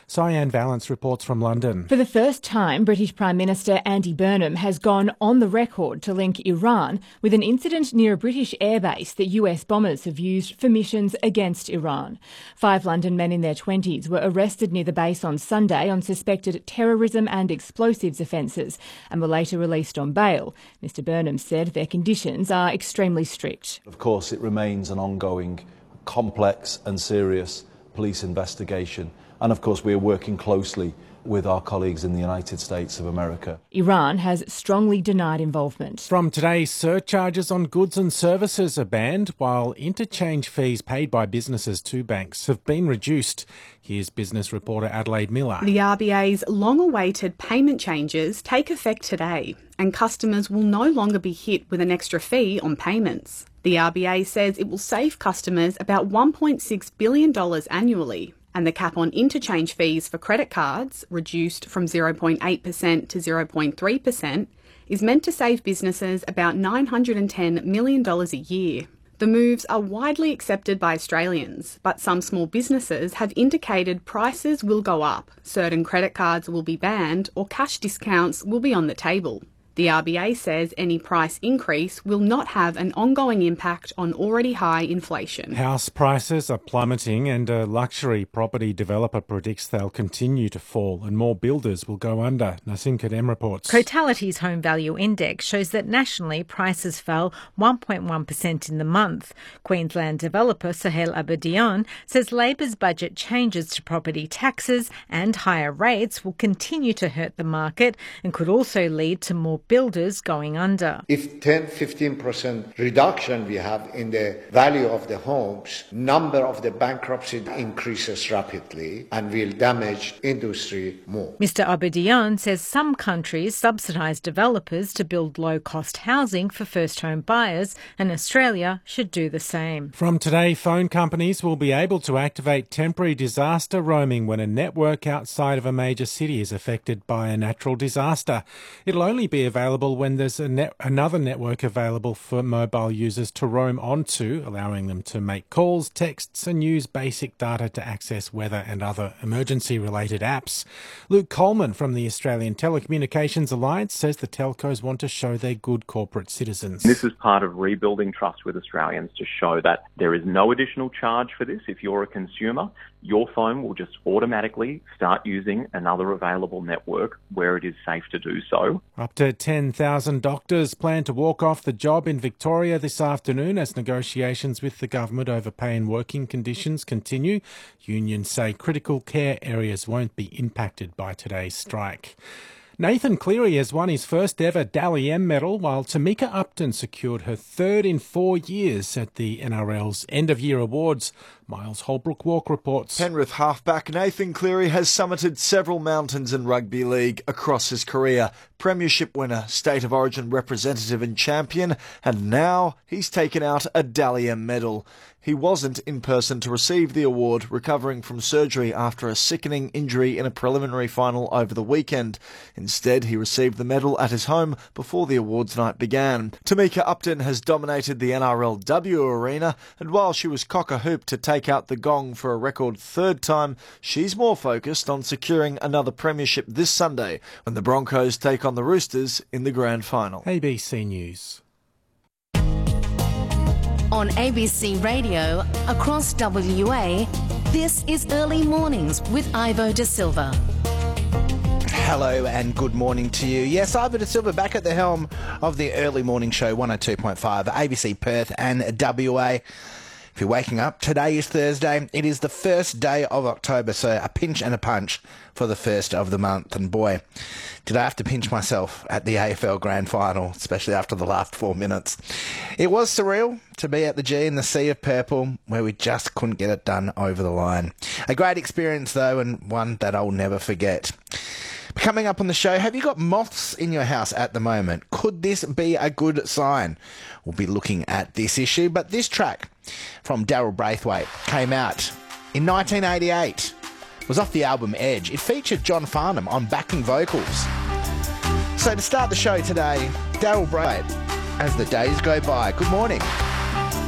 Cyanne Valance reports from London. For the first time, British Prime Minister Andy Burnham has gone on the record to link Iran with an incident near a British airbase that US bombers have used for missions against Iran. 5 London men in their 20s were arrested near the base on Sunday on suspected terrorism and explosives offences and were later released on bail. Mr Burnham said their conditions are extremely strict. Of course, it remains an ongoing, complex and serious police investigation. And of course, we are working closely with our colleagues in the United States of America. Iran has strongly denied involvement. From today, surcharges on goods and services are banned, while interchange fees paid by businesses to banks have been reduced. Here's business reporter Adelaide Miller. The RBA's long-awaited payment changes take effect today, and customers will no longer be hit with an extra fee on payments. The RBA says it will save customers about $1.6 billion annually. And the cap on interchange fees for credit cards, reduced from 0.8% to 0.3%, is meant to save businesses about $910 million a year. The moves are widely accepted by Australians, but some small businesses have indicated prices will go up, certain credit cards will be banned, or cash discounts will be on the table. The RBA says any price increase will not have an ongoing impact on already high inflation. House prices are plummeting and a luxury property developer predicts they'll continue to fall and more builders will go under. Nasim Kadem reports. Cotality's Home Value Index shows that nationally prices fell 1.1% in the month. Queensland developer Sohail Abedian says Labor's budget changes to property taxes and higher rates will continue to hurt the market and could also lead to more builders going under. If 10-15% reduction we have in the value of the homes, number of the bankruptcies increases rapidly and will damage industry more. Mr Abedian says some countries subsidise developers to build low-cost housing for first-home buyers and Australia should do the same. From today, phone companies will be able to activate temporary disaster roaming when a network outside of a major city is affected by a natural disaster. It'll only be available when there's another network available for mobile users to roam onto, allowing them to make calls, texts and use basic data to access weather and other emergency-related apps. Luke Coleman from the Australian Telecommunications Alliance says the telcos want to show they're good corporate citizens. This is part of rebuilding trust with Australians to show that there is no additional charge for this. If you're a consumer, your phone will just automatically start using another available network where it is safe to do so. Up to 10,000 doctors plan to walk off the job in Victoria this afternoon as negotiations with the government over pay and working conditions continue. Unions say critical care areas won't be impacted by today's strike. Nathan Cleary has won his first ever Dally M medal, while Tamika Upton secured her third in 4 years at the NRL's end-of-year awards. Miles Holbrook-Walk reports. Penrith halfback Nathan Cleary has summited several mountains in rugby league across his career. Premiership winner, State of Origin representative and champion, and now he's taken out a Dally M medal. He wasn't in person to receive the award, recovering from surgery after a sickening injury in a preliminary final over the weekend. Instead, he received the medal at his home before the awards night began. Tamika Upton has dominated the NRLW arena, and while she was cock-a-hoop to take out the gong for a record third time, she's more focused on securing another premiership this Sunday when the Broncos take on the Roosters in the grand final. ABC News. On ABC Radio, across WA, this is Early Mornings with Ivo De Silva. Hello and good morning to you. Yes, Ivo De Silva back at the helm of the Early Morning Show, 102.5, ABC Perth and WA. If you're waking up, today is Thursday. It is the first day of October, so a pinch and a punch for the first of the month. And boy, did I have to pinch myself at the AFL Grand Final, especially after the last 4 minutes. It was surreal to be at the G in the sea of purple, where we just couldn't get it done over the line. A great experience, though, and one that I'll never forget. Coming up on the show, have you got moths in your house at the moment? Could this be a good sign? We'll be looking at this issue, but this track from Daryl Braithwaite came out in 1988. It was off the album Edge. It featured John Farnham on backing vocals. So to start the show today, Daryl Braithwaite, As the Days Go By. Good morning.